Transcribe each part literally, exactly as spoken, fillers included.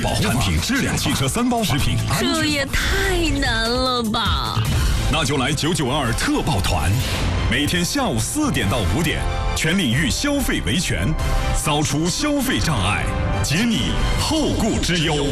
保护产品质量汽车三包食品， 这也太难了吧！ 那就来九九二特报团，每天下午四点到五点，全领域消费维权，扫除消费障碍，解你后顾之忧。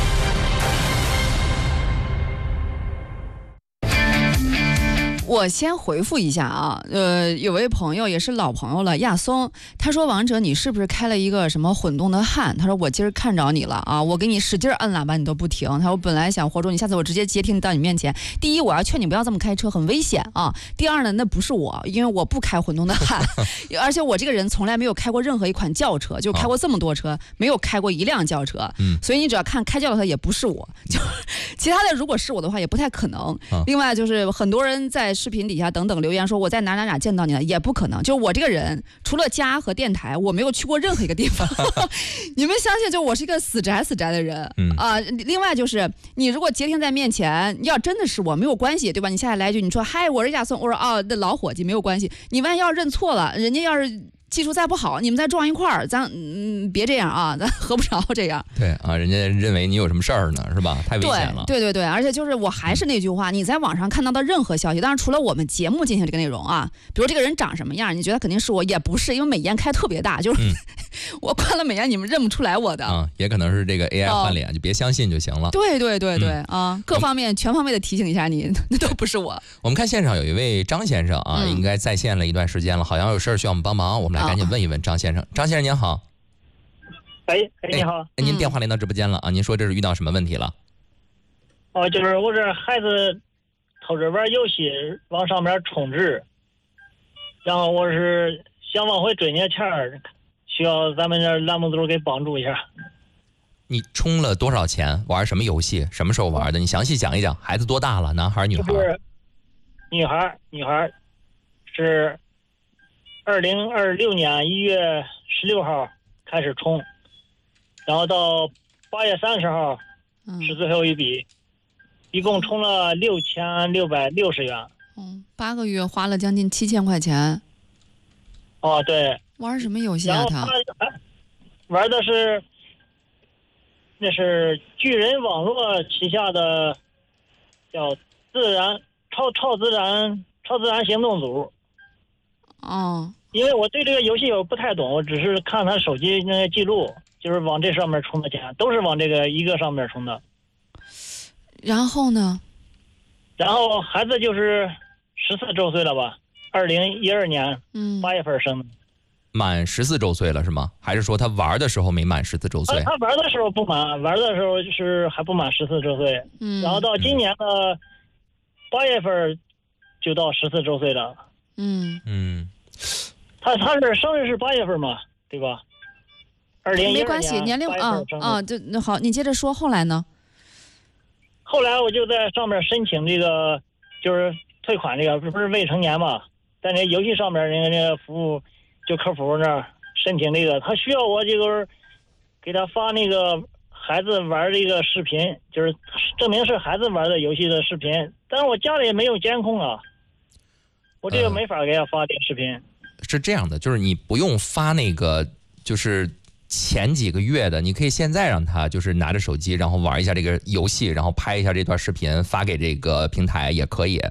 我先回复一下啊，呃，有位朋友也是老朋友了，亚松，他说王哲，你是不是开了一个什么混动的汉？他说我今儿看着你了啊，我给你使劲摁喇叭你都不停。他说我本来想活捉你，下次我直接截停到你面前。第一，我要劝你不要这么开车，很危险啊。第二呢，那不是我，因为我不开混动的汉，而且我这个人从来没有开过任何一款轿车，就开过这么多车，没有开过一辆轿车。嗯，所以你只要看开轿车也不是我，就其他的如果是我的话也不太可能。另外就是很多人在视频底下等等留言说我在哪哪哪见到你了，也不可能。就我这个人，除了家和电台，我没有去过任何一个地方。你们相信，就我是一个死宅死宅的人啊、嗯呃。另外就是，你如果截停在面前，要真的是我没有关系，对吧？你下来来一句，你说嗨，我是亚松，我说哦，那老伙计没有关系。你万一要认错了，人家要是技术再不好，你们再撞一块儿，咱嗯别这样啊，咱合不着这样。 对啊，人家认为你有什么事儿呢，是吧？太危险了。 对对对对，而且就是我还是那句话，你在网上看到的任何消息，当然除了我们节目进行这个内容啊，比如这个人长什么样，你觉得肯定是我，也不是，因为美颜开特别大，就是、嗯、我关了美颜，你们认不出来我的啊，也可能是这个 A I 换脸、哦，就别相信就行了。 对对对对、嗯、啊，各方面全方位的提醒一下你，那都不是我。 我们看现场有一位张先生啊，嗯、应该在线了一段时间了，好像有事儿需要我们帮忙，我们来赶紧问一问张先生。先生，张先生您好。 哎哎，你好。 哎，您电话连到直播间了啊？您说这是遇到什么问题了？ 哦，就是我这孩子偷着玩游戏，往上面充值，然后我是想往回追那钱儿，需要咱们这栏目组给帮助一下。 你充了多少钱？玩什么游戏？什么时候玩的？你详细讲一讲。孩子多大了？男孩女孩？ 是女孩，女孩是。二零二六年一月十六号开始充，然后到八月三十号是最后一笔，嗯、一共充了六千六百六十元。 嗯，八个月花了将近七千块钱。 哦，对。 玩什么游戏啊？他玩的是那是巨人网络旗下的叫自然超超自然超自然行动组。 哦， 因为我对这个游戏我不太懂，我只是看他手机那个记录，就是往这上面充的钱，都是往这个一个上面充的。 然后呢？ 然后孩子就是十四周岁了吧？二零一二年八月份生的。 满十四周岁了是吗？还是说他玩的时候没满十四周岁？ 他玩的时候不满，玩的时候是还不满十四周岁。嗯。然后到今年的八月份就到十四周岁了。 嗯嗯， 他他是生日是八月份嘛，对吧？二零一二年没关系，年龄啊啊，就那好，你接着说。后来呢？ 后来我就在上面申请这个，就是退款这个，不是未成年嘛，在那游戏上面那个那个服务，就客服那儿申请这个，他需要我这个给他发那个孩子玩这个视频，就是证明是孩子玩的游戏的视频，但是我家里也没有监控啊。我这个没法给他发这个视频、呃。 是这样的，就是你不用发那个，就是前几个月的，你可以现在让他就是拿着手机，然后玩一下这个游戏，然后拍一下这段视频发给这个平台也可以。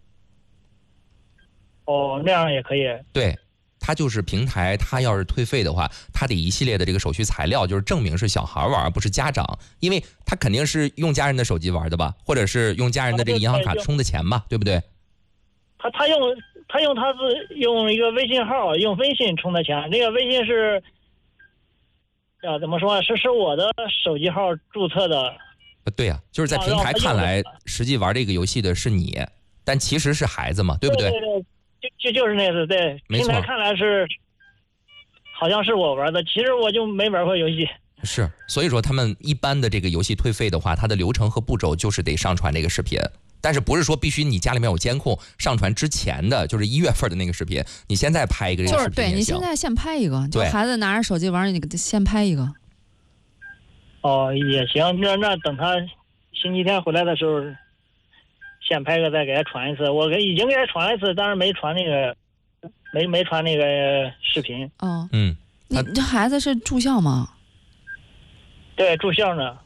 哦，那样也可以。 对，他就是平台，他要是退费的话，他得一系列的这个手续材料，就是证明是小孩玩，不是家长，因为他肯定是用家人的手机玩的吧，或者是用家人的这个银行卡充的钱吧，对不对？ 他他用他用他是用一个微信号，用微信充的钱，这个微信是啊怎么说是是我的手机号注册的。 对呀、啊，就是在平台看来，实际玩这个游戏的是你，但其实是孩子嘛，对不对？ 对对对，就就就是那次，对， 没错。 平台看来是好像是我玩的，其实我就没玩过游戏。 是，所以说他们一般的这个游戏退费的话，它的流程和步骤就是得上传这个视频。但是不是说必须你家里面有监控，上传之前的就是一月份的那个视频，你现在拍一个这个视频也行。 就是对你现在先拍一个，就孩子拿着手机玩，你给他先拍一个。 哦，也行，那那等他星期天回来的时候，先拍个再给他传一次。我给已经给他传了一次，但是没传那个，没没传那个视频。 哦， 嗯， 你这孩子是住校吗？ 对，住校呢。